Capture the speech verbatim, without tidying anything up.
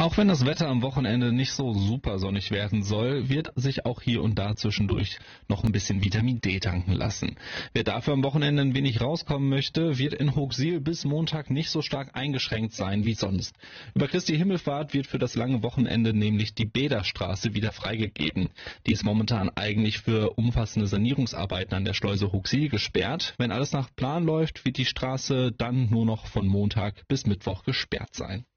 Auch wenn das Wetter am Wochenende nicht so super sonnig werden soll, wird sich auch hier und da zwischendurch noch ein bisschen Vitamin D tanken lassen. Wer dafür am Wochenende ein wenig rauskommen möchte, wird in Hooksiel bis Montag nicht so stark eingeschränkt sein wie sonst. Über Christi Himmelfahrt wird für das lange Wochenende nämlich die Bäderstraße wieder freigegeben. Die ist momentan eigentlich für umfassende Sanierungsarbeiten an der Schleuse Hooksiel gesperrt. Wenn alles nach Plan läuft, wird die Straße dann nur noch von Montag bis Mittwoch gesperrt sein.